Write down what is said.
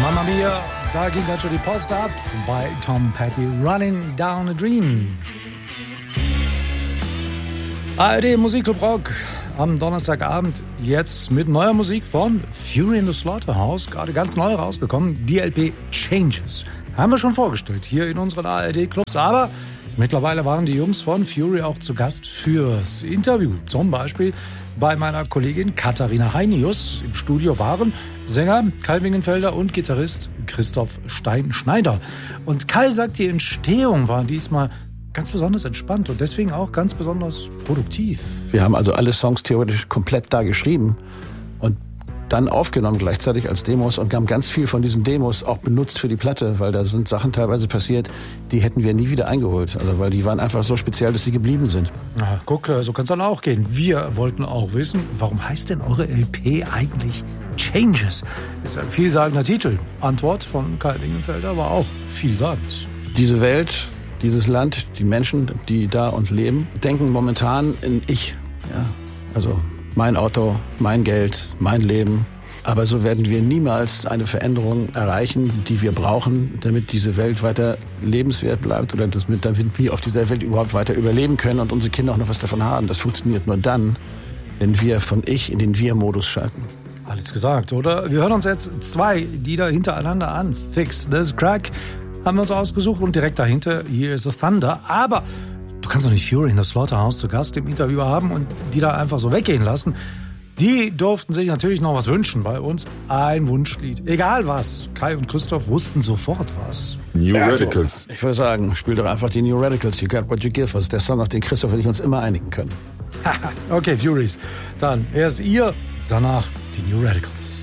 Mamma Mia, da ging ganz schön die Post ab bei Tom Petty, Running Down a Dream. ARD Musikclub Rock am Donnerstagabend jetzt mit neuer Musik von Fury in the Slaughterhouse, gerade ganz neu rausgekommen, die LP Changes. Haben wir schon vorgestellt hier in unseren ARD-Clubs, aber mittlerweile waren die Jungs von Fury auch zu Gast fürs Interview. Zum Beispiel bei meiner Kollegin Katharina Heinius. Im Studio waren Sänger Kai Wingenfelder und Gitarrist Christoph Stein-Schneider. Und Kai sagt, die Entstehung war diesmal ganz besonders entspannt und deswegen auch ganz besonders produktiv. Wir haben also alle Songs theoretisch komplett da geschrieben und dann aufgenommen gleichzeitig als Demos und haben ganz viel von diesen Demos auch benutzt für die Platte, weil da sind Sachen teilweise passiert, die hätten wir nie wieder eingeholt. Also weil die waren einfach so speziell, dass sie geblieben sind. Na, guck, so kann es dann auch gehen. Wir wollten auch wissen, warum heißt denn eure LP eigentlich Changes? Ist ein vielsagender Titel. Antwort von Kai Wingenfelder war auch vielsagend. Diese Welt, dieses Land, die Menschen, die da und leben, denken momentan in Ich. Ja? Also mein Auto, mein Geld, mein Leben. Aber so werden wir niemals eine Veränderung erreichen, die wir brauchen, damit diese Welt weiter lebenswert bleibt oder damit wir auf dieser Welt überhaupt weiter überleben können und unsere Kinder auch noch was davon haben. Das funktioniert nur dann, wenn wir von Ich in den Wir-Modus schalten. Alles gesagt, oder? Wir hören uns jetzt 2 Lieder hintereinander an. Fix This Crack haben wir uns ausgesucht und direkt dahinter Here is a Thunder. Aber du kannst doch nicht Fury in the Slaughterhouse zu Gast im Interview haben und die da einfach so weggehen lassen. Die durften sich natürlich noch was wünschen bei uns. Ein Wunschlied. Egal was. Kai und Christoph wussten sofort was. New Radicals. Ich würde sagen, spiel doch einfach die New Radicals. You got what you give. Das ist der Song, auf den Christoph und ich uns immer einigen können. Okay, Furies. Dann erst ihr, danach die New Radicals.